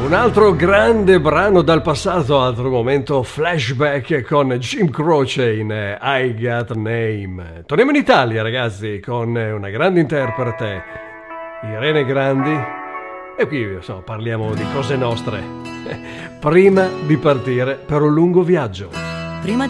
Un altro grande brano dal passato, altro momento flashback con Jim Croce in I Got Name. Torniamo in Italia, ragazzi, con una grande interprete, Irene Grandi, e qui insomma, parliamo di cose nostre. Prima di partire per un lungo viaggio. Prima